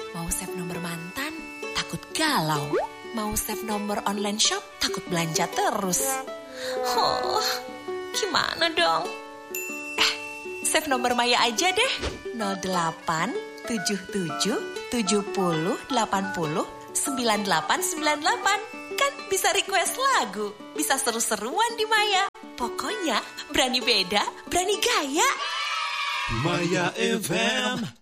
Mau save nomor mantan, takut galau. Mau save nomor online shop, takut belanja terus. Oh, gimana dong? Save nomor Maya aja deh. 08 77 70 80 9898. Kan bisa request lagu, bisa seru-seruan di Maya. Pokoknya berani beda, berani gaya. Maya FM.